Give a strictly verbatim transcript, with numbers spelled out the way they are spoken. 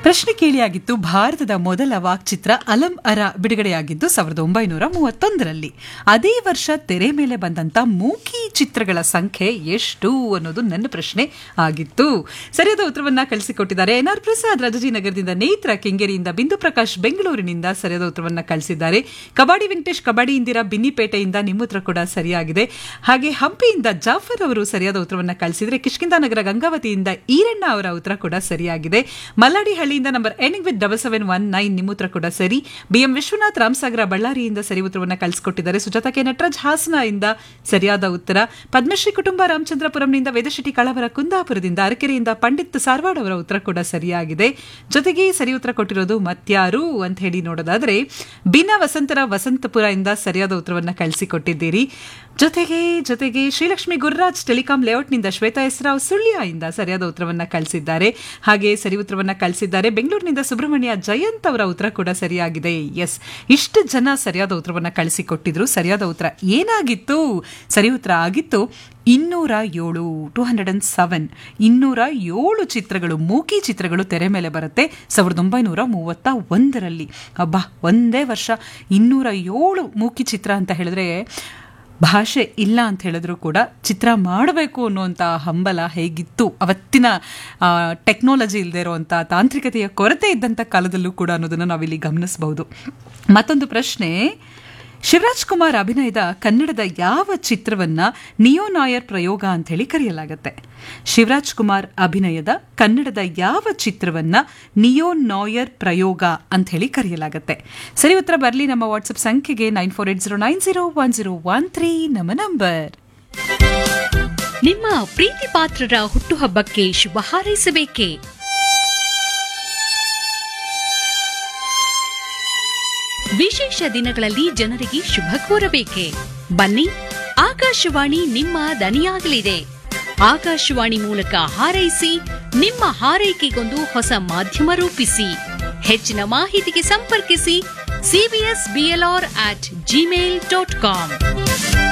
ಪ್ರಶ್ನೆ ಕೇಳಿಯಾಗಿತ್ತು. ಭಾರತದ ಮೊದಲ ವಾಕ್ಚಿತ್ರ ಅಲಂ ಅರ ಬಿಡುಗಡೆಯಾಗಿದ್ದು ಸಾವಿರದ ಒಂಬೈನೂರ ಮೂವತ್ತೊಂದರಲ್ಲಿ. ಅದೇ ವರ್ಷ ತೆರೆ ಮೇಲೆ ಬಂದಂತ ಮೂಕಿ ಚಿತ್ರಗಳ ಸಂಖ್ಯೆ ಎಷ್ಟು ಅನ್ನೋದು ನನ್ನ ಪ್ರಶ್ನೆ ಆಗಿತ್ತು. ಸರಿಯಾದ ಉತ್ತರವನ್ನ ಕಳಿಸಿಕೊಟ್ಟಿದ್ದಾರೆ ಎನ್ ಆರ್ ಪ್ರಸಾದ್ ರಾಜಾಜಿನಗರದಿಂದ, ನೇತ್ರ ಕೆಂಗೇರಿಯಿಂದ, ಬಿಂದು ಪ್ರಕಾಶ್ ಬೆಂಗಳೂರಿನಿಂದ ಸರಿಯಾದ ಉತ್ತರವನ್ನ ಕಳಿಸಿದ್ದಾರೆ. ಕಬಾಡಿ ವೆಂಕಟೇಶ್ ಕಬಾಡಿ ಇಂದಿರಾ ಬಿನ್ನಿಪೇಟೆಯಿಂದ, ನಿಮ್ಮ ಉತ್ತರ ಕೂಡ ಸರಿಯಾಗಿದೆ. ಹಾಗೆ ಹಂಪಿಯಿಂದ ಜಾಫರ್ ಅವರು ಸರಿಯಾದ ಉತ್ತರವನ್ನ ಕಳಿಸಿದ್ರೆ, ಕಿಷ್ಕಿಂಧಾನಗರ ಗಂಗಾವತಿಯಿಂದ ಈರಣ್ಣ ಅವರ ಉತ್ತರ ಕೂಡ ಸರಿಯಾಗಿದೆ. ಮಲ್ಲಾಡಿ ಹಳ್ಳಿಯಿಂದ number ending with double seven one nine, ನಿಮ್ಮ ಉತ್ತರ ಕೂಡ ಸರಿ. ಬಿಎಂ ವಿಶ್ವನಾಥ್ ರಾಮಸಾಗರ ಬಳ್ಳಾರಿಯಿಂದ ಸರಿ ಉತ್ತರವನ್ನ ಕಳಿಸಿಕೊಟ್ಟಿದ್ದಾರೆ. ಸುಜಾತ ಕೆ ನಟರಾಜ್ ಹಾಸನ ಇಂದ ಸರಿಯಾದ ಉತ್ತರ. ಪದ್ಮಶ್ರೀ ಕುಟುಂಬ ರಾಮಚಂದ್ರಪುರಂನಿಂದ, ವೇದಶೆಟ್ಟಿ ಕಳವರ ಕುಂದಾಪುರದಿಂದ, ಅರಕೆರೆಯಿಂದ ಪಂಡಿತ್ ಸಾರ್ವಾಡ್ ಅವರ ಉತ್ತರ ಕೂಡ ಸರಿಯಾಗಿದೆ. ಜೊತೆಗೆ ಸರಿ ಉತ್ತರ ಕೊಟ್ಟಿರೋದು ಮತ್ಯಾರು ಅಂತ ಹೇಳಿ ನೋಡೋದಾದ್ರೆ ಬಿನ ವಸಂತರ ವಸಂತಪುರ ಇಂದ ಸರಿಯಾದ ಉತ್ತರವನ್ನ ಕಳಿಸಿಕೊಟ್ಟಿದ್ದೀರಿ. ಜೊತೆಗೆ ಜೊತೆಗೆ ಶ್ರೀಲಕ್ಷ್ಮಿ ಗುರುರಾಜ್ ಟೆಲಿಕಾಂ ಲೇಔಟ್ನಿಂದ, ಶ್ವೇತಾ ಎಸ್ರಾವ್ ಸುಳ್ಯ ಇಂದ ಸರಿಯಾದ ಉತ್ತರವನ್ನ ಕಳಿಸಿದ್ದಾರೆ. ಹಾಗೆ ಸರಿ ಉತ್ತರವನ್ನ ಕಳಿಸಿದ್ದಾರೆ ಬೆಂಗಳೂರಿನಿಂದ ಸುಬ್ರಹ್ಮಣ್ಯ ಜಯಂತ್ ಅವರ ಉತ್ತರ ಕೂಡ ಸರಿಯಾಗಿದೆ. ಎಸ್, ಇಷ್ಟು ಜನ ಸರಿಯಾದ ಉತ್ತರವನ್ನ ಕಳಿಸಿಕೊಟ್ಟಿದ್ರು. ಸರಿಯಾದ ಉತ್ತರ ಏನಾಗಿತ್ತು? ಸರಿ ಉತ್ತರ ಆಗಿತ್ತು ಇನ್ನೂರ ಏಳು ಟೂ ಹಂಡ್ರೆಡ್ ಅಂಡ್ ಸೆವೆನ್ ಇನ್ನೂರ ಏಳು ಚಿತ್ರಗಳು, ಮೂಕಿ ಚಿತ್ರಗಳು ತೆರೆ ಮೇಲೆ ಬರುತ್ತೆ ಸಾವಿರದ ಒಂಬೈನೂರ ಮೂವತ್ತ ಒಂದರಲ್ಲಿ. ಅಬ್ಬಾ, ಒಂದೇ ವರ್ಷ ಇನ್ನೂರ ಏಳು ಮೂಕಿ ಚಿತ್ರ ಅಂತ ಹೇಳಿದ್ರೆ, ಭಾಷೆ ಇಲ್ಲ ಅಂತ ಹೇಳಿದ್ರು ಕೂಡ ಚಿತ್ರ ಮಾಡಬೇಕು ಅನ್ನುವಂಥ ಹಂಬಲ ಹೇಗಿತ್ತು ಅವತ್ತಿನ ಟೆಕ್ನಾಲಜಿ ಇಲ್ಲದೆ ಇರುವಂಥ, ತಾಂತ್ರಿಕತೆಯ ಕೊರತೆ ಇದ್ದಂಥ ಕಾಲದಲ್ಲೂ ಕೂಡ ಅನ್ನೋದನ್ನು ನಾವಿಲ್ಲಿ ಗಮನಿಸಬಹುದು. ಮತ್ತೊಂದು ಪ್ರಶ್ನೆ, ಶಿವರಾಜ್ ಕುಮಾರ್ ಅಭಿನಯದ ಕನ್ನಡದ ಯಾವ ಚಿತ್ರವನ್ನ ನಿಯೋ ನಾಯರ್ ಪ್ರಯೋಗ ಅಂತ ಹೇಳಿ ಕರೆಯಲಾಗುತ್ತೆ? ಶಿವರಾಜ್ ಕುಮಾರ್ ಅಭಿನಯದ ಕನ್ನಡದ ಯಾವ ಚಿತ್ರವನ್ನ ನಿಯೋ ನಾಯರ್ ಪ್ರಯೋಗ ಅಂತ ಹೇಳಿ ಕರೆಯಲಾಗುತ್ತೆ? ಸರಿ ಉತ್ತರ ಬರಲಿ ನಮ್ಮ ವಾಟ್ಸ್ಆಪ್ ಸಂಖ್ಯೆಗೆ nine four eight zero nine zero one zero one three ನಮ್ಮ ನಂಬರ್. ನಿಮ್ಮ ಪ್ರೀತಿ ಪಾತ್ರರ ಹುಟ್ಟುಹಬ್ಬಕ್ಕೆ ಶುಭ ಹಾರೈಸಬೇಕೇ? ವಿಶೇಷ ದಿನಗಳಲ್ಲಿ ಜನರಿಗೆ ಶುಭ ಕೋರಬೇಕೆ? ಬನ್ನಿ, ಆಕಾಶವಾಣಿ ನಿಮ್ಮ ದನಿಯಾಗಲಿದೆ. ಆಕಾಶವಾಣಿ ಮೂಲಕ ಹಾರೈಸಿ, ನಿಮ್ಮ ಹಾರೈಕೆಗೊಂದು ಹೊಸ ಮಾಧ್ಯಮ ರೂಪಿಸಿ. ಹೆಚ್ಚಿನ ಮಾಹಿತಿಗೆ ಸಂಪರ್ಕಿಸಿ CBS BLR at Gmail dot com.